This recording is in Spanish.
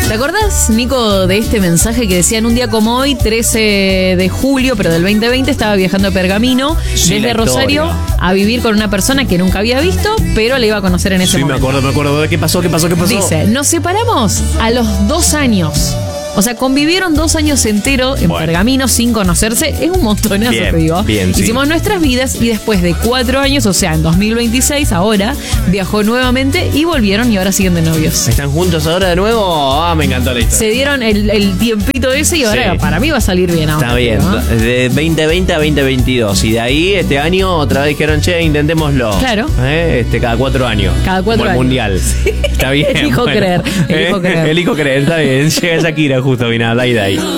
¿Te acordás, Nico, de este mensaje que decía en un día como hoy, 13 de julio, pero del 2020, estaba viajando a Pergamino, Sí, desde la Rosario, historia. a vivir con una persona que nunca había visto, pero le iba a conocer en ese Sí, me momento? acuerdo. ¿Qué pasó? Dice, nos separamos a los 2 años. O sea, convivieron 2 años enteros en Pergamino sin conocerse. Es un montonazo, Bien, te digo. bien, sí. Hicimos nuestras vidas y después de 4 años, o sea, en 2026, ahora, viajó nuevamente y volvieron y ahora siguen de novios. ¿Están juntos ahora de nuevo? Me encantó la historia. Se dieron el tiempito ese y ahora Sí. para mí va a salir bien ahora. Está bien, ¿no? de 2020 a 2022. Y de ahí, este año, otra vez dijeron, che, intentémoslo. Claro. Cada 4 años. Cada 4 Como años. el mundial. Está bien. Elijo creer, elijo creer. Elijo creer, está bien. Llega Shakira justo, mira, dai.